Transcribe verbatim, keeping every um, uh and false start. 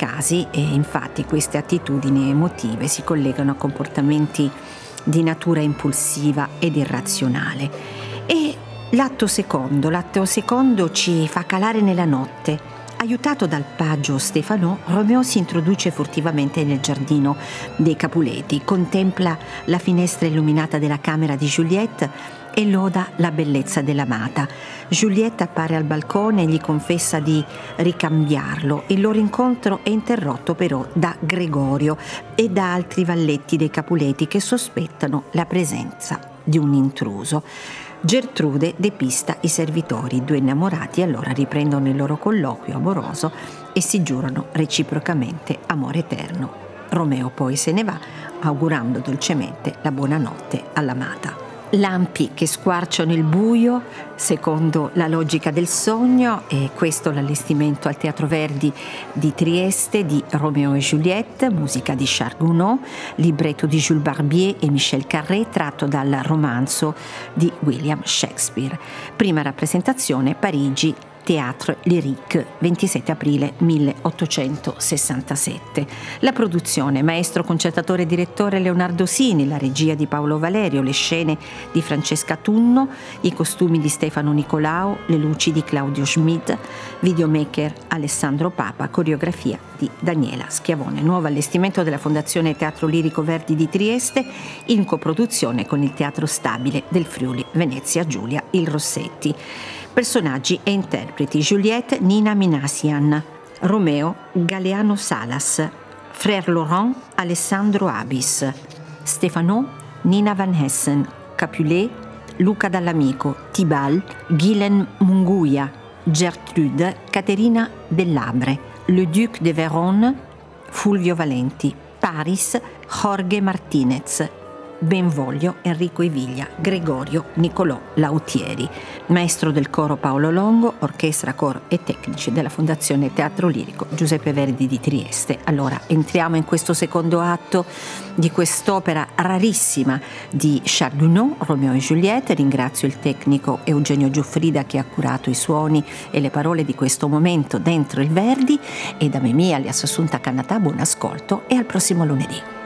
casi, e infatti, queste attitudini emotive si collegano a comportamenti di natura impulsiva ed irrazionale. E l'atto secondo, l'atto secondo ci fa calare nella notte. Aiutato dal paggio Stefano, Romeo si introduce furtivamente nel giardino dei Capuleti, contempla la finestra illuminata della camera di Juliette e loda la bellezza dell'amata. Juliette appare al balcone e gli confessa di ricambiarlo. Il loro incontro è interrotto però da Gregorio e da altri valletti dei Capuleti che sospettano la presenza di un intruso. Gertrude depista i servitori. I due innamorati allora riprendono il loro colloquio amoroso e si giurano reciprocamente amore eterno. Romeo poi se ne va, augurando dolcemente la buonanotte all'amata. Lampi che squarciano il buio secondo la logica del sogno, e questo l'allestimento al Teatro Verdi di Trieste di Romeo e Juliette, musica di Charles Gounod, libretto di Jules Barbier e Michel Carré, tratto dal romanzo di William Shakespeare. Prima rappresentazione Parigi, Théâtre Lyrique, ventisette aprile milleottocentosessantasette. La produzione: maestro concertatore e direttore Leonardo Sini, la regia di Paolo Valerio, le scene di Francesca Tunno, i costumi di Stefano Nicolao, le luci di Claudio Schmid, videomaker Alessandro Papa, coreografia di Daniela Schiavone. Nuovo allestimento della Fondazione Teatro Lirico Verdi di Trieste, in coproduzione con il Teatro Stabile del Friuli Venezia Giulia Il Rossetti. Personaggi e interpreti: Juliette Nina Minassian, Romeo Galeano Salas, Frère Laurent Alessandro Abis, Stefano Nina Van Hessen, Capulet Luca Dall'Amico, Tibal Ghislaine Munguia, Gertrude Caterina Dellabre, Le Duc de Vérone Fulvio Valenti, Paris Jorge Martinez, Benvolio Enrico Iviglia, Gregorio Nicolò Lautieri. Maestro del coro Paolo Longo, orchestra, coro e tecnici della Fondazione Teatro Lirico Giuseppe Verdi di Trieste. Allora entriamo in questo secondo atto di quest'opera rarissima di Charles Gounod, Romeo e Juliette. Ringrazio il tecnico Eugenio Giuffrida che ha curato i suoni e le parole di questo momento dentro il Verdi, e da me mia alias Assunta Cannatà buon ascolto e al prossimo lunedì.